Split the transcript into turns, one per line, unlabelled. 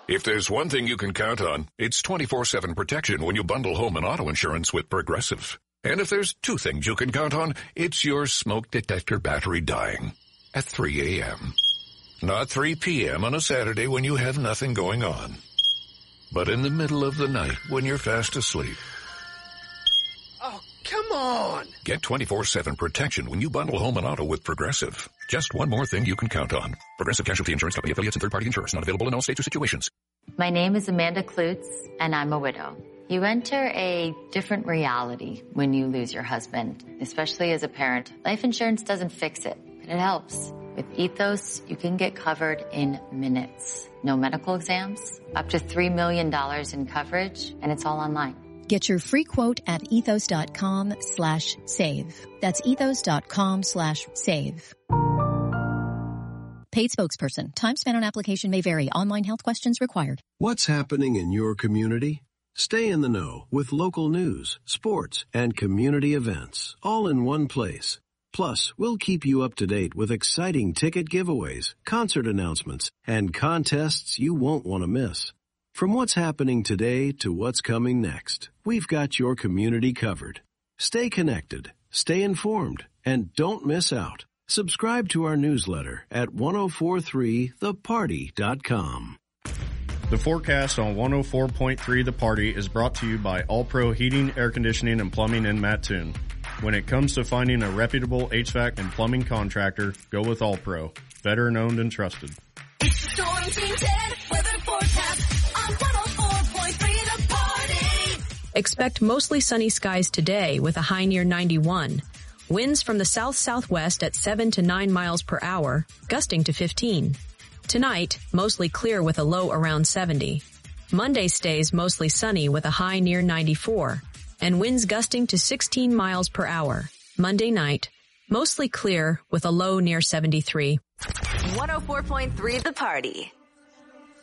If there's one thing you can count on, it's 24/7 protection when you bundle home and auto insurance with Progressive. And if there's two things you can count on, it's your smoke detector battery dying at 3 a.m. Not 3 p.m. on a Saturday when you have nothing going on, but in the middle of the night when you're fast asleep.
Oh, come on!
Get 24/7 protection when you bundle home and auto with Progressive. Just one more thing you can count on. Progressive Casualty Insurance Company, affiliates, and third-party insurers. Not available in all states or situations.
My name is Amanda Klutz, and I'm a widow. You enter a different reality when you lose your husband, especially as a parent. Life insurance doesn't fix it, but it helps. With Ethos, you can get covered in minutes. No medical exams, up to $3 million in coverage, and it's all online.
Get your free quote at ethos.com/save. That's ethos.com/save. Paid spokesperson. Time spent on application may vary. Online health questions required.
What's happening in your community? Stay in the know with local news, sports, and community events, all in one place. Plus, we'll keep you up to date with exciting ticket giveaways, concert announcements, and contests you won't want to miss. From what's happening today to what's coming next, we've got your community covered. Stay connected, stay informed, and don't miss out. Subscribe to our newsletter at 1043theparty.com.
The forecast on 104.3 The Party is brought to you by All Pro Heating, Air Conditioning, and Plumbing in Mattoon. When it comes to finding a reputable HVAC and plumbing contractor, go with All Pro. Veteran owned and trusted.
It's the Storm Team 10 weather forecast on 104.3 The Party.
Expect mostly sunny skies today with a high near 91. Winds from the south-southwest at 7 to 9 miles per hour, gusting to 15. Tonight, mostly clear with a low around 70. Monday stays mostly sunny with a high near 94, and winds gusting to 16 miles per hour. Monday night, mostly clear with a low near 73.
104.3 The Party.